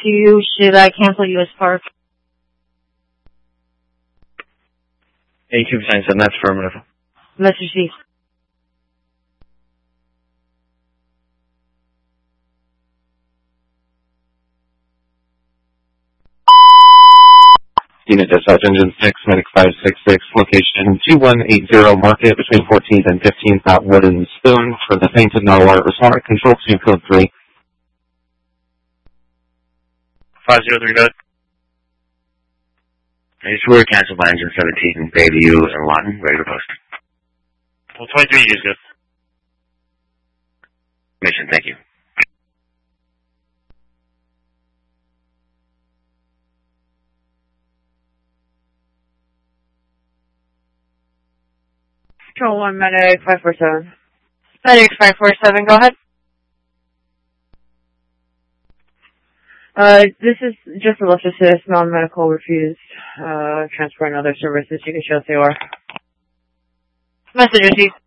you. Should I cancel you as Park? 82%, that's affirmative. Message received. Unit Dispatch Engine 6, Medic 566, location 2180 Market between 14th and 15th at Wood and Spoon for the Sainted Nowhere. Respond control to code 3. 503, good. I swear cancel by Engine 17, Bayview and Lawton, ready to post. Well, 23 is good. Mission, thank you. Control 1, Medic 547. Medic 547, go ahead. This is just a lift assist, non-medical refused, transport and other services. You can show us they are. Message received.